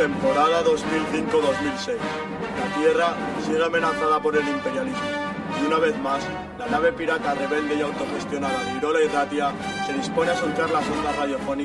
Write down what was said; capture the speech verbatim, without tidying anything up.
Temporada dos mil cinco dos mil seis. La Tierra sigue amenazada por el imperialismo. Y una vez más, la nave pirata rebelde y autogestionada de Irola y Ratia se dispone a soltar las ondas radiofónicas